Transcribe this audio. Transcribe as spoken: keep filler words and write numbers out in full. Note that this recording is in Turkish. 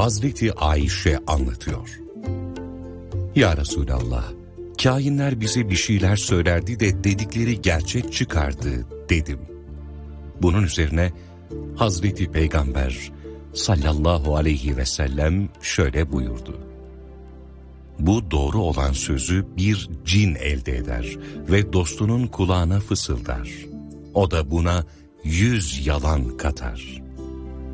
Hazreti Ayşe anlatıyor. Ya Resulallah, kâhinler bize bir şeyler söylerdi de dedikleri gerçek çıkardı dedim. Bunun üzerine Hazreti Peygamber sallallahu aleyhi ve sellem şöyle buyurdu. Bu doğru olan sözü bir cin elde eder ve dostunun kulağına fısıldar. O da buna yüz yalan katar.